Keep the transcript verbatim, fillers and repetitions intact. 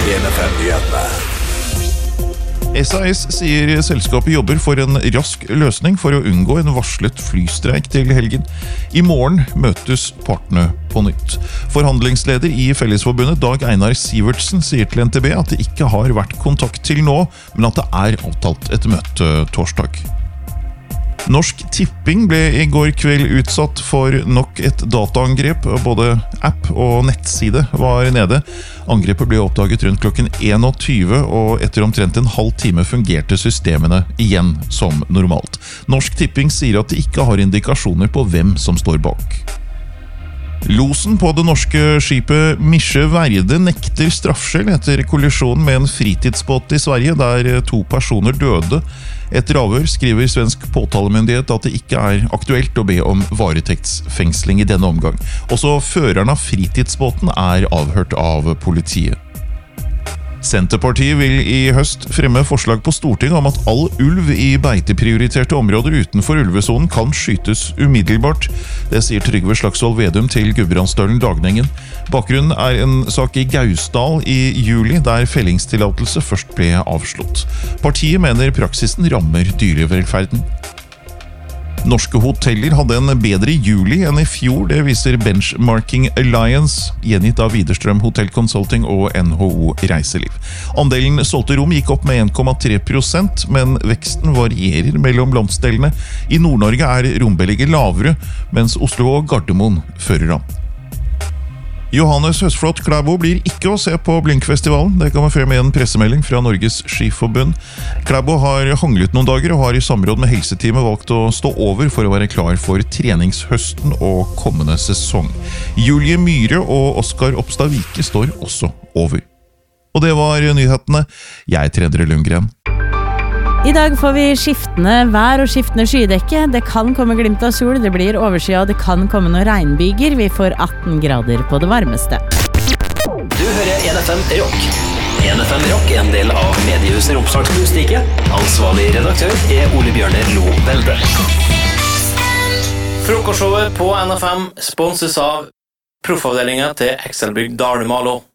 en F M-nyhetene. S A S sier selskapet jobber for en rask løsning for å unngå en varslet flystreik til helgen. I morgen møtes partene på nytt. Forhandlingsleder i Fellesforbundet Dag Einar Sivertsen sier til N T B at det ikke har vært kontakt til nå, men at det er avtalt et møte torsdag. Norsk Tipping ble i går kveld utsatt for nok et dataangrep. Både app og nettside var nede. Angrepet ble oppdaget rundt klokken tjueen, og etter omtrent en halv time fungerte systemene igjen som normalt. Norsk Tipping sier at de ikke har indikasjoner på hvem som står bak. Losen på det norske skipet Misje Verde nekter straffskyld etter kollisjonen med en fritidsbåt i Sverige, der to personer døde. Etter avhør skriver svensk påtalemyndighet at det ikke er aktuelt å be om varetektsfengsling i denne omgang. Også føreren av fritidsbåten er avhørt av politiet. Senterpartiet vil i høst fremme forslag på Stortinget om at all ulv i beiteprioriterte områder utenfor ulvesonen kan skytes umiddelbart. Det sier Trygve Slagsvold Vedum til Gudbrandsdølen Dagningen. Bakgrunnen er en sak i Gausdal i juli, der fellingstillatelse først ble avslått. Partiet mener praksisen rammer dyrevelferden. Norske hoteller hadde en bedre juli enn i fjor, det viser Benchmarking Alliance, gjengitt av Widerstrøm Hotel Consulting og N H O Reiseliv. Andelen solgte rom gikk opp med en komma tre prosent, men veksten varierer mellom landsdelene. I Nord-Norge er rombelegget lavere, mens Oslo og Gardermoen fører an. Johannes Høsflot Klæbo blir ikke å se på Blinkfestivalen. Det kommer frem i en pressemelding fra Norges Skiforbund. Klæbo har hanglet noen dager og har i samråd med helseteamet valgt å stå over for å være klar for treningshøsten og kommende sesong. Julie Myhre og Oskar Oppstad Vike står også over. Og det var nyhetene. Jeg er Endre Lundgren. I dag får vi skiftende vær og skiftende skydekke. Det kan komme glimt av sol, det blir overskyet, og det kan komme noen regnbyger. Vi får atten grader på det varmeste. Du hører en F M Rock. en F M Rock er en del av mediehuset Romsdals Budstikke. Ansvarlig redaktør er Ole Bjørner Lo Velde. Frokostshowet på N F M sponses av proffavdelingen til Excelbygg Dalmalo.